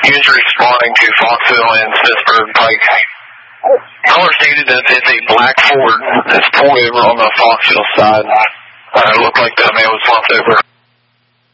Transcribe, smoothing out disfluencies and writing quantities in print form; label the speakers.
Speaker 1: User responding to Foxville and Smithsburg Pike. Caller stated that it's a black Ford that's pulled over on the Foxville side. It looked like the man was swapped over.